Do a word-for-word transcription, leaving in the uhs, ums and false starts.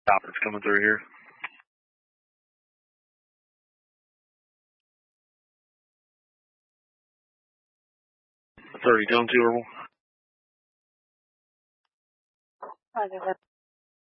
Stop, it's coming through here. thirty, tell them two or one.